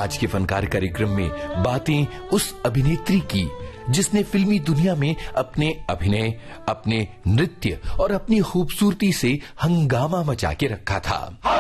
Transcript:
आज के फनकार कार्यक्रम में बातें उस अभिनेत्री की जिसने फिल्मी दुनिया में अपने अभिनय, अपने नृत्य और अपनी खूबसूरती से हंगामा मचा के रखा था।